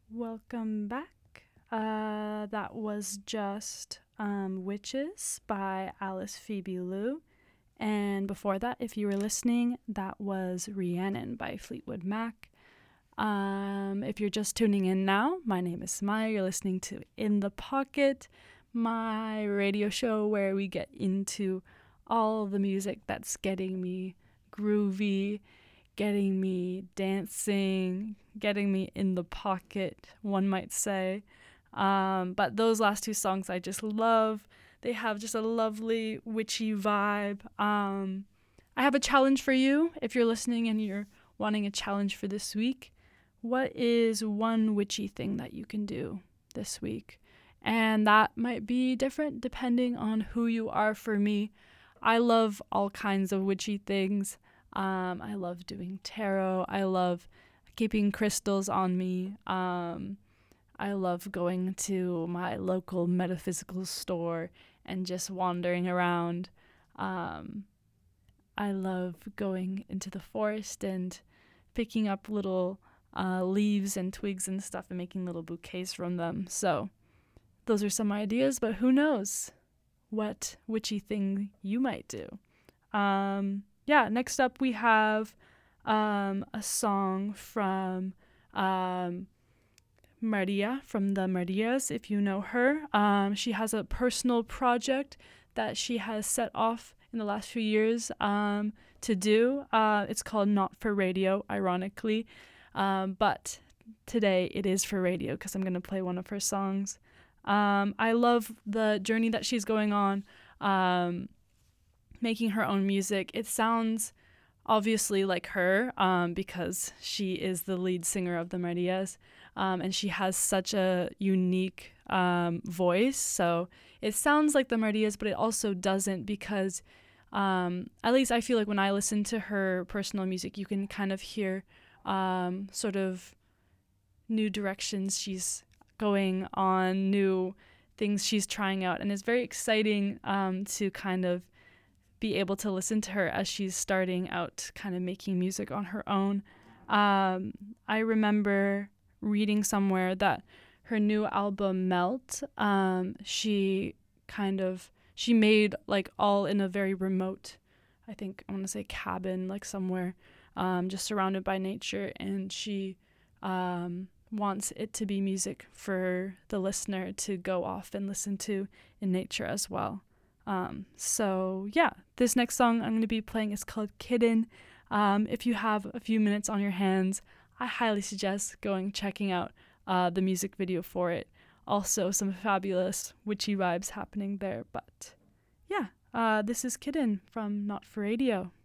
Welcome back. That was just Witches by Alice Phoebe Lou. And before that, if you were listening, that was Rhiannon by Fleetwood Mac. If you're just tuning in now, my name is Maya. You're listening to In the Pocket, my radio show where we get into all the music that's getting me groovy, getting me dancing, getting me in the pocket, one might say. But those last two songs I just love. They have just a lovely witchy vibe. I have a challenge for you if you're listening and you're wanting a challenge for this week. What is one witchy thing that you can do this week? And that might be different depending on who you are. For me, I love all kinds of witchy things. I love doing tarot. I love keeping crystals on me. I love going to my local metaphysical store and just wandering around. I love going into the forest and picking up little leaves and twigs and stuff and making little bouquets from them. So those are some ideas, but who knows what witchy thing you might do. Next up we have a song from Maria from the Marias, if you know her. She has a personal project that she has set off in the last few years to do. It's called Not for Radio, ironically. But today it is for radio because I'm going to play one of her songs. I love the journey that she's going on, making her own music. It sounds obviously like her because she is the lead singer of the Marias, and she has such a unique voice. So it sounds like the Marias, but it also doesn't because at least I feel like when I listen to her personal music, you can kind of hear sort of new directions she's going on, new things she's trying out, and it's very exciting to kind of be able to listen to her as she's starting out kind of making music on her own. I remember reading somewhere that her new album Melt, she made like all in a very remote, I think I want to say cabin, like somewhere just surrounded by nature, and she wants it to be music for the listener to go off and listen to in nature as well. This next song I'm going to be playing is called Kitten. If you have a few minutes on your hands, I highly suggest checking out the music video for it. Also, some fabulous witchy vibes happening there. But this is Kitten from Not for Radio.